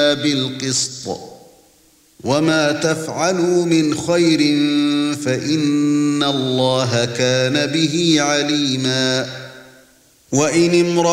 إِلَّا بِالْقِسْطِ وَمَا تَفْعَلُوا مِنْ خَيْرٍ فَإِنَّ اللَّهَ كَانَ بِهِ عَلِيمًا وَإِنِ